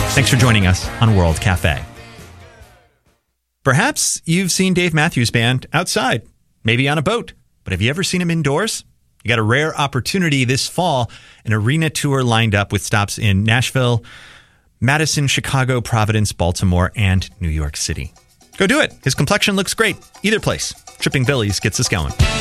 Thanks for joining us on World Cafe. Perhaps you've seen Dave Matthews Band outside, maybe on a boat, but have you ever seen him indoors? You got a rare opportunity this fall, an arena tour lined up with stops in Nashville, Madison, Chicago, Providence, Baltimore, and New York City. Go do it. His complexion looks great. Either place. Tripping Billy's gets us going.